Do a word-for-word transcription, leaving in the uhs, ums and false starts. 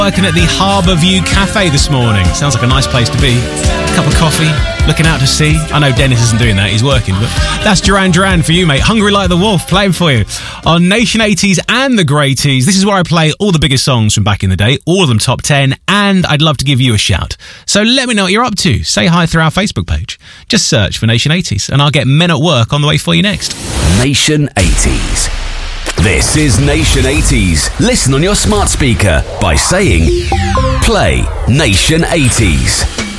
Working at the Harbour View Cafe this morning. Sounds like a nice place to be. A cup of coffee, looking out to sea. I know Dennis isn't doing that, he's working, but that's Duran Duran for you, mate. Hungry Like the Wolf, playing for you on Nation eighties and the Greaties. This is where I play all the biggest songs from back in the day, all of them top ten, and I'd love to give you a shout. So let me know what you're up to. Say hi through our Facebook page. Just search for Nation eighties, and I'll get Men at Work on the way for you next. Nation eighties. This is Nation eighties. Listen on your smart speaker by saying, play Nation eighties.